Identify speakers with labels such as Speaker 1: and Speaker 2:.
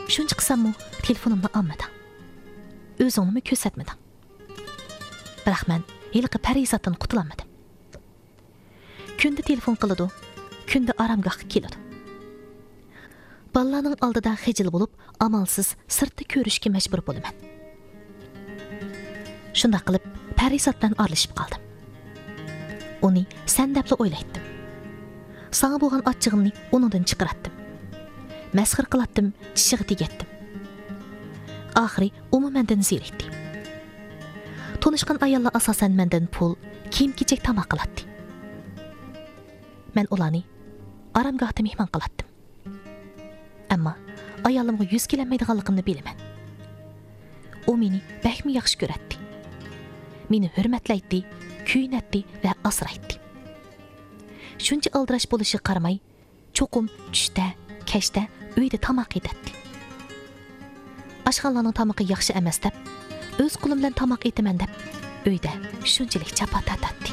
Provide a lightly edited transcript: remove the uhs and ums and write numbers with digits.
Speaker 1: Shuncha qilsammi, telefonimni olmading. O'zingni ko'rsatmading. Biroq men hiliqi parizatdan qutulolmadim. Kunda telefon qiladi, kunda oromgohga keladi. Balalarning oldida xijil bo'lib, amalsiz sirtda ko'rishga majbur bo'laman. Shunda qilib parizat bilan aralashib qoldim. Uni sen debla o'ylaydim. Sana bo'lgan achchig'imni uningdan chiqaratdim. Masxir qilatdim, chishiga tegatdim. Oxiri u mendan zerikdi. Tanishgan ayollar asosan mendan pul, kiyim-kechak tamoq qilatdi. Men ularni oromgohda mehmon qilatdim. Ammo ayolimga yuz kelmaydiganligimni bilaman. U meni bakmi yaxshi ko'ratdi. Meni hurmatlaydi, kuyinatdi va asraydi. Shuncha aldirash bo'lishi qaramay, cho'qim tushda, kechda uyda tamoq yeydi. Oshxonaning tamoqi yaxshi emas deb, o'z qo'lim bilan tamoq etaman deb, uyda shunchalik chapa tatdi.